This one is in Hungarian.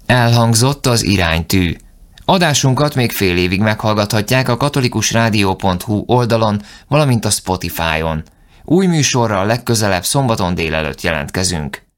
Elhangzott az iránytű. Adásunkat még fél évig meghallgathatják a katolikusrádió.hu oldalon, valamint a Spotify-on. Új műsorral legközelebb szombaton délelőtt jelentkezünk.